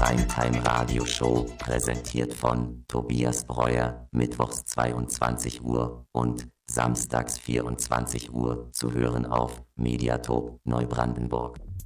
Primetime Radio Show, präsentiert von Tobias Breuer, mittwochs 22 Uhr und samstags 24 Uhr zu hören auf Mediatop Neubrandenburg.